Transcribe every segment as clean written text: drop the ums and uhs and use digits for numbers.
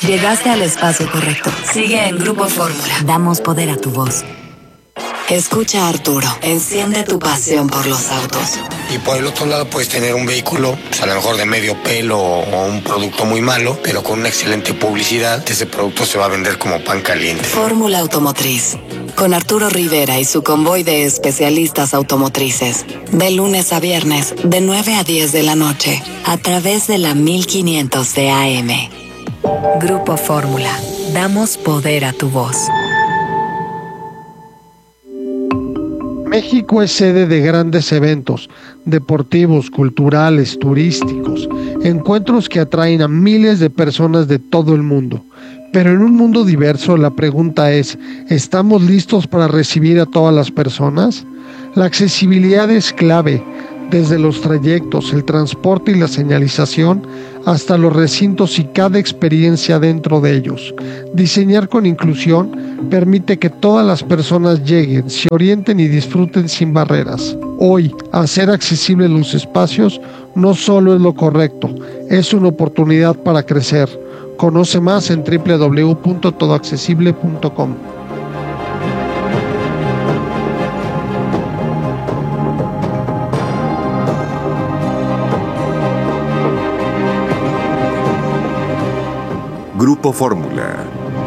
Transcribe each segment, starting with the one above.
Llegaste al espacio correcto. Sigue en Grupo Fórmula. Damos poder a tu voz. Escucha a Arturo. Enciende tu pasión por los autos. Y por el otro lado puedes tener un vehículo, pues a lo mejor de medio pelo o un producto muy malo, pero con una excelente publicidad, ese producto se va a vender como pan caliente. Fórmula Automotriz. Con Arturo Rivera y su convoy de especialistas automotrices. De lunes a viernes, de 9 a 10 de la noche, a través de la 1500 de AM. Grupo Fórmula. Damos poder a tu voz. México es sede de grandes eventos deportivos, culturales, turísticos, encuentros que atraen a miles de personas de todo el mundo. Pero en un mundo diverso, la pregunta es, ¿estamos listos para recibir a todas las personas? La accesibilidad es clave, desde los trayectos, el transporte y la señalización, hasta los recintos y cada experiencia dentro de ellos. Diseñar con inclusión permite que todas las personas lleguen, se orienten y disfruten sin barreras. Hoy, hacer accesibles los espacios no solo es lo correcto, es una oportunidad para crecer. Conoce más en www.todoaccesible.com. Grupo Fórmula.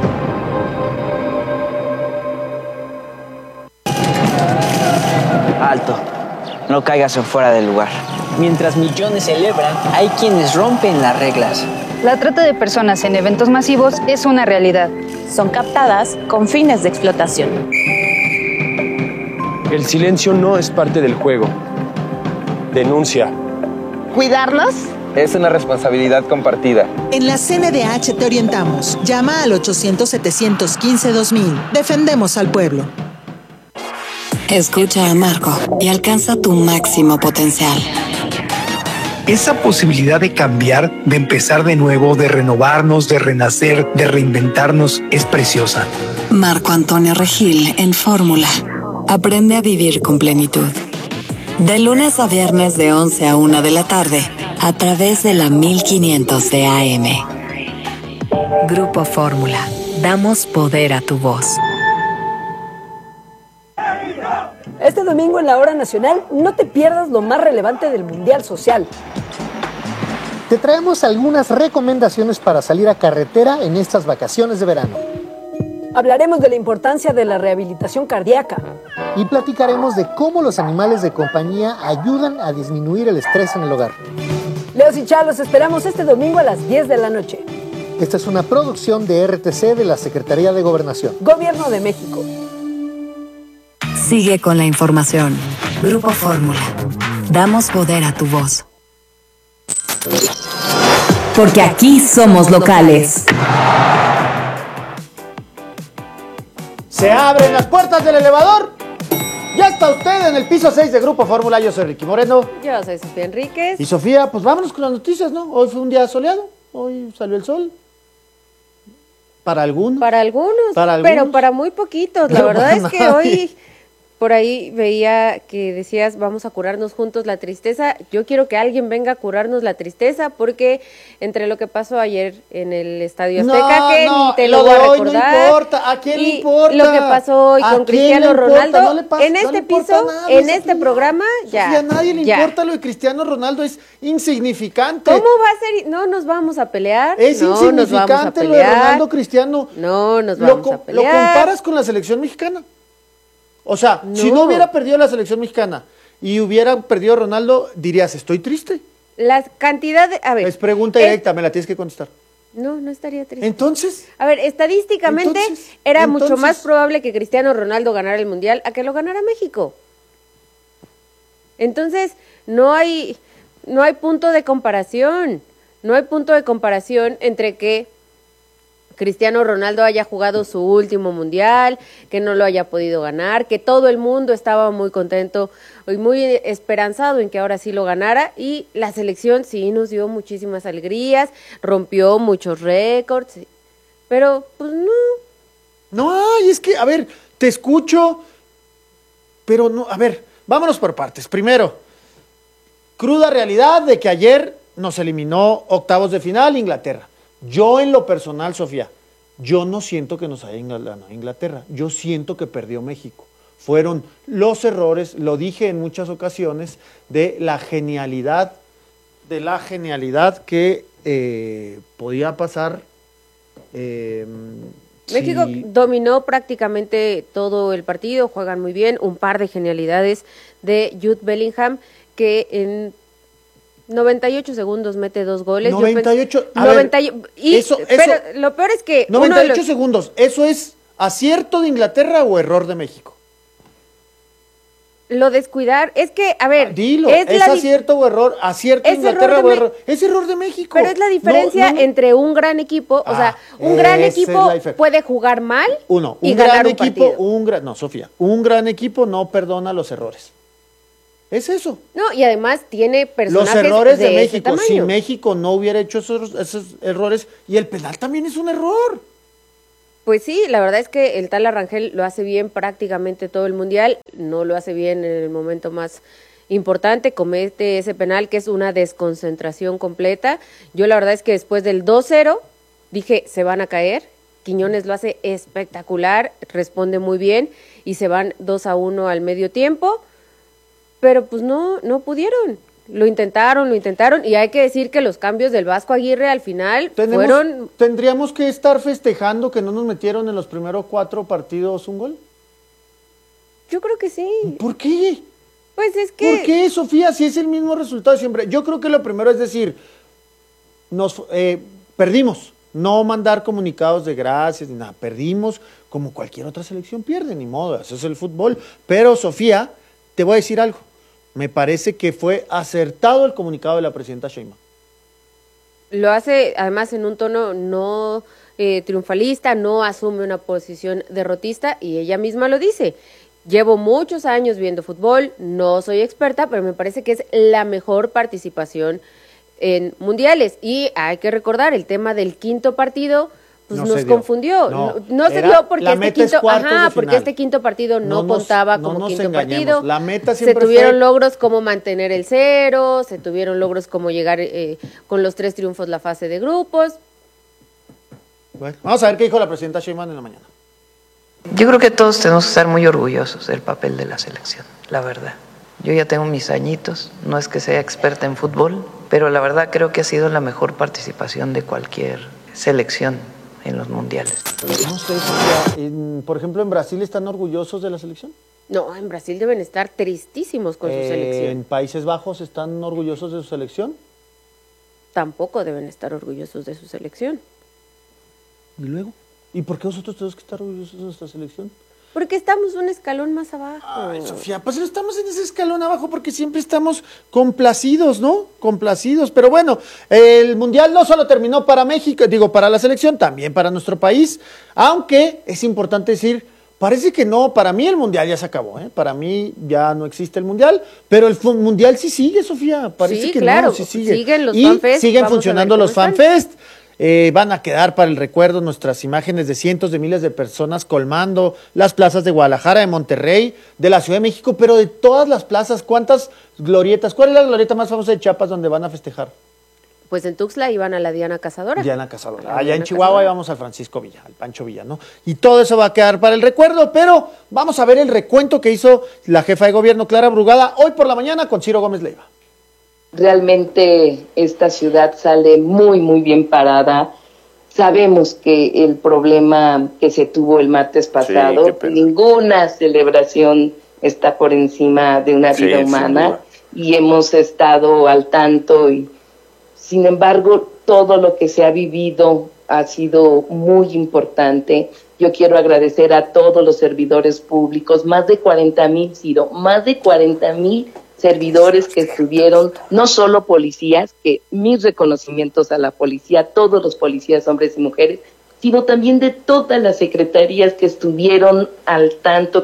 Alto, no caigas en fuera del lugar. Mientras millones celebran, hay quienes rompen las reglas. La trata de personas en eventos masivos es una realidad. Son captadas con fines de explotación. El silencio no es parte del juego. Denuncia. ¿Cuidarlos? Es una responsabilidad compartida. En la CNDH te orientamos. Llama al 800-715-2000. Defendemos al pueblo. Escucha a Marco y alcanza tu máximo potencial. Esa posibilidad de cambiar, de empezar de nuevo, de renovarnos, de renacer, de reinventarnos, es preciosa. Marco Antonio Regil en Fórmula. Aprende a vivir con plenitud. De lunes a viernes de 11 a 1 de la tarde, a través de la 1500 de AM. Grupo Fórmula. Damos poder a tu voz. Este domingo en la Hora Nacional no te pierdas lo más relevante del Mundial Social. Te traemos algunas recomendaciones para salir a carretera en estas vacaciones de verano. Hablaremos de la importancia de la rehabilitación cardíaca. Y platicaremos de cómo los animales de compañía ayudan a disminuir el estrés en el hogar. Leos y Chá, los esperamos este domingo a las 10 de la noche. Esta es una producción de RTC de la Secretaría de Gobernación. Gobierno de México. Sigue con la información. Grupo Fórmula. Damos poder a tu voz. Porque aquí somos locales. Se abren las puertas del elevador. Ya está usted en el piso 6 de Grupo Fórmula. Yo soy Ricky Moreno. Yo soy Sofía Enríquez. Y Sofía, pues vámonos con las noticias, ¿no? Hoy fue un día soleado. Hoy salió el sol. Para algunos. Para algunos. Pero para muy poquitos. La verdad es que hoy por ahí veía que decías, vamos a curarnos juntos la tristeza. Yo quiero que alguien venga a curarnos la tristeza, porque entre lo que pasó ayer en el Estadio Azteca, ni te lo voy a recordar. No importa, ¿a quién le importa? Lo que pasó hoy con Cristiano Ronaldo, en este piso, en este programa, ya. Y a nadie le importa lo de Cristiano Ronaldo, es insignificante. ¿Cómo va a ser? No nos vamos a pelear. Es insignificante lo de Ronaldo Cristiano. No nos vamos a pelear. ¿Lo comparas con la selección mexicana? O sea, si no hubiera perdido la selección mexicana y hubiera perdido Ronaldo, dirías, estoy triste. La cantidad de... A ver. Es pregunta directa, me la tienes que contestar. No estaría triste. ¿Entonces? A ver, estadísticamente era mucho más probable que Cristiano Ronaldo ganara el Mundial a que lo ganara México. Entonces, no hay punto de comparación. No hay punto de comparación entre que Cristiano Ronaldo haya jugado su último mundial, que no lo haya podido ganar, que todo el mundo estaba muy contento y muy esperanzado en que ahora sí lo ganara, y la selección sí nos dio muchísimas alegrías, rompió muchos récords, pero pues no. No, y es que, a ver, te escucho, pero no, a ver, vámonos por partes. Primero, cruda realidad de que ayer nos eliminó octavos de final Inglaterra. Yo en lo personal, Sofía, yo no siento que nos haya ganado Inglaterra, yo siento que perdió México. Fueron los errores, lo dije en muchas ocasiones, de la genialidad que podía pasar. México dominó prácticamente todo el partido, juegan muy bien, un par de genialidades de Jude Bellingham, que en 98 segundos mete 2 goles. 98, pero lo peor es que 98 segundos, ¿eso es acierto de Inglaterra o error de México? Lo descuidar, es que, a ver, dilo, ¿es acierto o error? ¿Acierto de Inglaterra o error? Es error de México. Pero es la diferencia entre un gran equipo, o sea, un gran equipo puede jugar mal y ganar un partido. Sofía, un gran equipo no perdona los errores. Es eso. No, y además tiene personajes los errores de México. Ese tamaño. Si México no hubiera hecho esos errores, y el penal también es un error. Pues sí, la verdad es que el Tala Rangel lo hace bien prácticamente todo el Mundial, no lo hace bien en el momento más importante, comete ese penal que es una desconcentración completa. Yo la verdad es que después del 2-0 dije, se van a caer. Quiñones lo hace espectacular, responde muy bien y se van 2-1 al medio tiempo, pero pues no pudieron. Lo intentaron y hay que decir que los cambios del Vasco Aguirre al final fueron... ¿Tendríamos que estar festejando que no nos metieron en los primeros 4 partidos un gol? Yo creo que sí. ¿Por qué? Pues es que... ¿Por qué, Sofía, si es el mismo resultado siempre? Yo creo que lo primero es decir, perdimos, no mandar comunicados de gracias, ni nada, perdimos como cualquier otra selección pierde, ni modo, eso es el fútbol. Pero, Sofía, te voy a decir algo. Me parece que fue acertado el comunicado de la presidenta Sheinbaum. Lo hace además en un tono no triunfalista, no asume una posición derrotista y ella misma lo dice. Llevo muchos años viendo fútbol, no soy experta, pero me parece que es la mejor participación en mundiales. Y hay que recordar, el tema del quinto partido pues nos confundió. No se dio porque este quinto partido no contaba como quinto partido. La meta siempre se tuvieron logros como mantener el 0, se tuvieron logros como llegar con los 3 triunfos la fase de grupos. Bueno, vamos a ver qué dijo la presidenta Sheinbaum en la mañana. Yo creo que todos tenemos que estar muy orgullosos del papel de la selección, la verdad. Yo ya tengo mis añitos, no es que sea experta en fútbol, pero la verdad creo que ha sido la mejor participación de cualquier selección en los mundiales. No sé, por ejemplo, ¿en Brasil están orgullosos de la selección? No, en Brasil deben estar tristísimos con su selección. ¿En Países Bajos están orgullosos de su selección? Tampoco deben estar orgullosos de su selección. ¿Y luego? ¿Y por qué nosotros tenemos que estar orgullosos de nuestra selección? Porque estamos un escalón más abajo. Ay, Sofía, pues no estamos en ese escalón abajo porque siempre estamos complacidos, ¿no? Complacidos. Pero bueno, el Mundial no solo terminó para México, para la selección, también para nuestro país. Aunque es importante decir, parece que no, para mí el Mundial ya se acabó, ¿eh? Para mí ya no existe el Mundial, pero el Mundial sí sigue, Sofía. Parece que claro, no, sí sigue. Siguen los y FanFest. Siguen funcionando los FanFest. Van a quedar para el recuerdo nuestras imágenes de cientos de miles de personas colmando las plazas de Guadalajara, de Monterrey, de la Ciudad de México, pero de todas las plazas. ¿Cuántas glorietas? ¿Cuál es la glorieta más famosa de Chiapas donde van a festejar? Pues en Tuxtla iban a la Diana Cazadora. Diana Cazadora. Allá en Chihuahua íbamos al Francisco Villa, al Pancho Villa, ¿no? Y todo eso va a quedar para el recuerdo, pero vamos a ver el recuento que hizo la jefa de gobierno, Clara Brugada, hoy por la mañana con Ciro Gómez Leiva. Realmente esta ciudad sale muy, muy bien parada. Sabemos que el problema que se tuvo el martes pasado, ninguna celebración está por encima de una vida humana y hemos estado al tanto y sin embargo todo lo que se ha vivido ha sido muy importante. Yo quiero agradecer a todos los servidores públicos, más de 40,000, Ciro, más de 40,000 servidores que estuvieron, no solo policías, que mis reconocimientos a la policía, todos los policías, hombres y mujeres, sino también de todas las secretarías que estuvieron al tanto.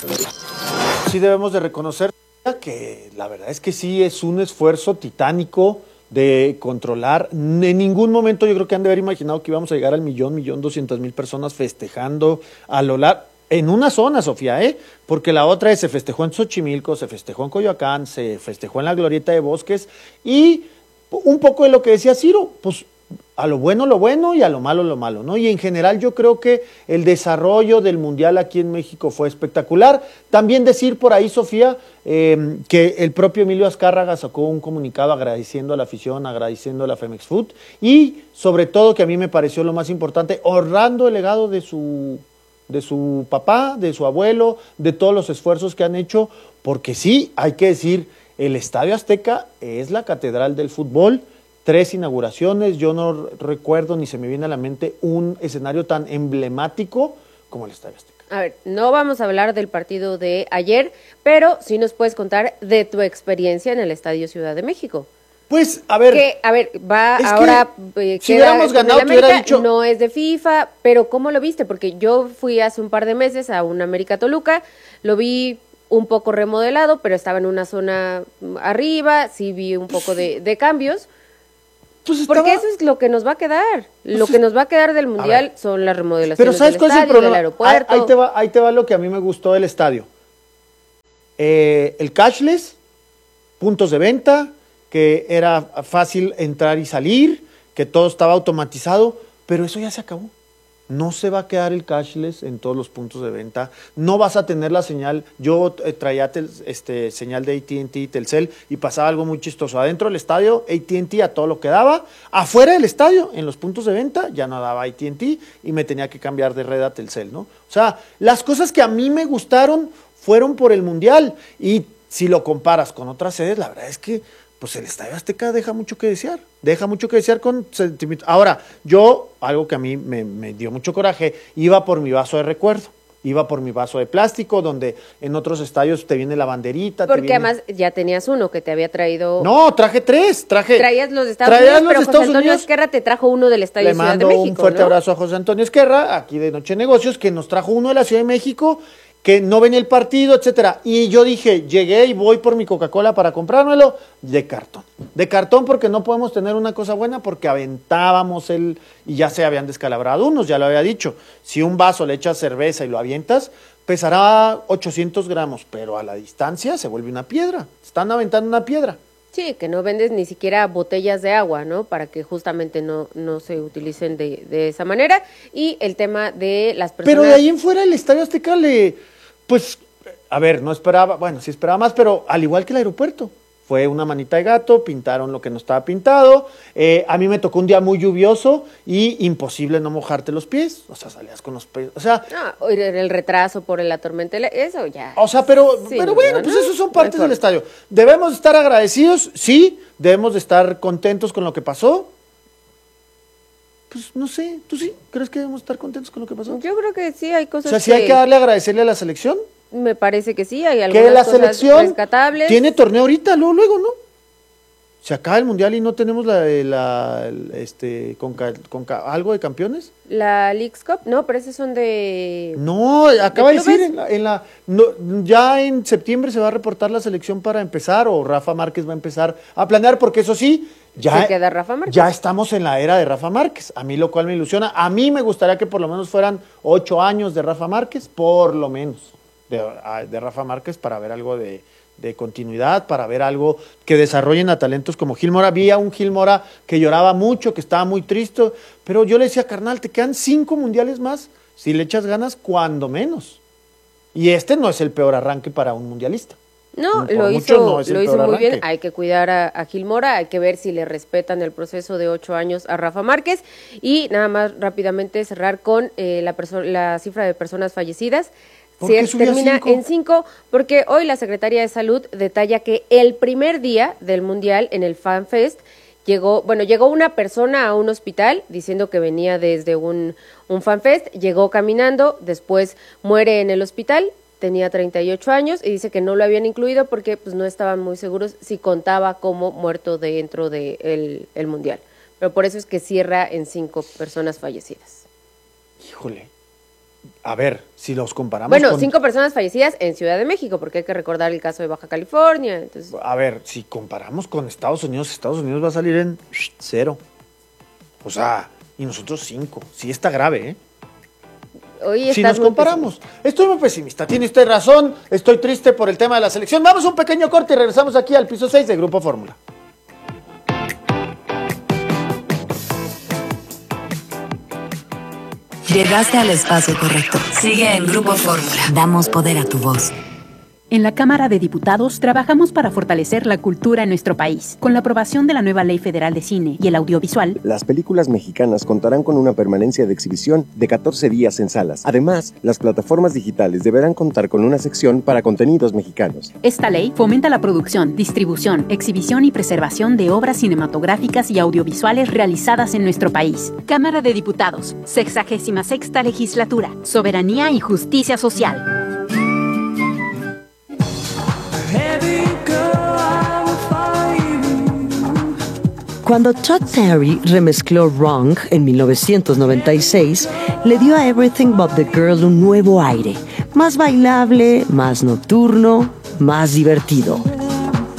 Sí debemos de reconocer que la verdad es que sí es un esfuerzo titánico de controlar. En ningún momento yo creo que han de haber imaginado que íbamos a llegar al 1,200,000 personas festejando a lo largo. En una zona, Sofía, porque la otra se festejó en Xochimilco, se festejó en Coyoacán, se festejó en la Glorieta de Bosques y un poco de lo que decía Ciro, pues a lo bueno y a lo malo, ¿no? Y en general yo creo que el desarrollo del Mundial aquí en México fue espectacular. También decir por ahí, Sofía, que el propio Emilio Azcárraga sacó un comunicado agradeciendo a la afición, agradeciendo a la Femex Food y sobre todo, que a mí me pareció lo más importante, honrando el legado de su papá, de su abuelo, de todos los esfuerzos que han hecho, porque sí, hay que decir, el Estadio Azteca es la catedral del fútbol. 3 inauguraciones, yo no recuerdo ni se me viene a la mente un escenario tan emblemático como el Estadio Azteca. A ver, no vamos a hablar del partido de ayer, pero sí nos puedes contar de tu experiencia en el Estadio Ciudad de México. Pues, a ver... ahora... si hubiéramos ganado, te hubiera dicho... No es de FIFA, pero ¿cómo lo viste? Porque yo fui hace un par de meses a un América Toluca, lo vi un poco remodelado, pero estaba en una zona arriba, sí vi un poco de cambios... Porque eso es lo que nos va a quedar. Lo que nos va a quedar del Mundial son las remodelaciones del estadio, del aeropuerto. Ahí te va lo que a mí me gustó del estadio. El cashless, puntos de venta, que era fácil entrar y salir, que todo estaba automatizado, pero eso ya se acabó. No se va a quedar el cashless en todos los puntos de venta. No vas a tener la señal. Yo traía señal de AT&T y Telcel y pasaba algo muy chistoso. Adentro del estadio, AT&T a todo lo que daba. Afuera del estadio, en los puntos de venta, ya no daba AT&T y me tenía que cambiar de red a Telcel, ¿no? O sea, las cosas que a mí me gustaron fueron por el Mundial. Y si lo comparas con otras sedes, la verdad es que pues el Estadio Azteca deja mucho que desear con sentimiento. Ahora, yo, algo que a mí me dio mucho coraje, iba por mi vaso de recuerdo, iba por mi vaso de plástico, donde en otros estadios te viene la banderita. Porque además ya tenías uno que te había traído... No, traje 3, Traías los de Estados Unidos, pero José Antonio Esquerra te trajo uno del Estadio Ciudad de México, Le mando un fuerte abrazo a José Antonio Esquerra, aquí de Noche de Negocios, que nos trajo uno de la Ciudad de México, que no venía el partido, etcétera. Y yo dije, llegué y voy por mi Coca-Cola para comprármelo de cartón. De cartón porque no podemos tener una cosa buena porque aventábamos y ya se habían descalabrado unos, ya lo había dicho. Si un vaso le echas cerveza y lo avientas, pesará 800 gramos, pero a la distancia se vuelve una piedra. Están aventando una piedra. Sí, que no vendes ni siquiera botellas de agua, ¿no? Para que justamente no se utilicen de esa manera. Y el tema de las personas... Pero de ahí en fuera el Estadio Azteca pues, a ver, no esperaba, bueno, sí esperaba más, pero al igual que el aeropuerto, fue una manita de gato, pintaron lo que no estaba pintado, a mí me tocó un día muy lluvioso y imposible no mojarte los pies, o sea, salías con los pies, o sea... el retraso por la tormenta, eso ya... O sea, pero bueno, pues esos son partes del estadio. ¿Debemos estar agradecidos? Sí, debemos de estar contentos con lo que pasó. Pues no sé, ¿tú sí? ¿Crees que debemos estar contentos con lo que pasó? Yo creo que sí, hay cosas O sea, ¿sí hay que agradecerle a la selección? Me parece que sí, hay algunas que la cosas selección rescatables. Tiene torneo ahorita, luego, ¿no? Se acaba el Mundial y no tenemos algo de campeones. ¿La Leagues Cup? No, pero esos son de... No, acaba de decir, ya en septiembre se va a reportar la selección para empezar, o Rafa Márquez va a empezar a planear, porque eso sí, ¿se queda Rafa Márquez? Ya estamos en la era de Rafa Márquez, a mí lo cual me ilusiona. A mí me gustaría que por lo menos fueran 8 años de Rafa Márquez, por lo menos, de Rafa Márquez, para ver algo de continuidad, para ver algo que desarrollen a talentos como Gil Mora. Vi a un Gil Mora que lloraba mucho, que estaba muy triste, pero yo le decía, carnal, te quedan 5 mundiales más, si le echas ganas, cuando menos. Y no es el peor arranque para un mundialista. No, lo hizo muy bien. Hay que cuidar a Gil Mora, hay que ver si le respetan el proceso de 8 años a Rafa Márquez. Y nada más rápidamente cerrar con la cifra de personas fallecidas. Termina en 5, porque hoy la Secretaría de Salud detalla que el primer día del Mundial en el Fan Fest llegó una persona a un hospital diciendo que venía desde un Fan Fest, llegó caminando, después muere en el hospital, tenía 38 años y dice que no lo habían incluido porque pues no estaban muy seguros si contaba como muerto dentro del Mundial. Pero por eso es que cierra en 5 personas fallecidas. Híjole. A ver, si los comparamos 5 personas fallecidas en Ciudad de México, porque hay que recordar el caso de Baja California. Entonces... A ver, si comparamos con Estados Unidos va a salir en 0. O sea, y nosotros 5. Sí está grave, ¿eh? Si nos comparamos. Estoy muy pesimista, tiene usted razón, estoy triste por el tema de la selección. Vamos a un pequeño corte y regresamos aquí al piso 6 de Grupo Fórmula. Llegaste al espacio correcto. Sigue en Grupo Fórmula. Damos poder a tu voz. En la Cámara de Diputados trabajamos para fortalecer la cultura en nuestro país. Con la aprobación de la nueva Ley Federal de Cine y el Audiovisual, las películas mexicanas contarán con una permanencia de exhibición de 14 días en salas. Además, las plataformas digitales deberán contar con una sección para contenidos mexicanos. Esta ley fomenta la producción, distribución, exhibición y preservación de obras cinematográficas y audiovisuales realizadas en nuestro país. Cámara de Diputados, 66ª Legislatura, Soberanía y Justicia Social. Cuando Todd Terry remezcló Wrong en 1996, le dio a Everything But the Girl un nuevo aire, más bailable, más nocturno, más divertido.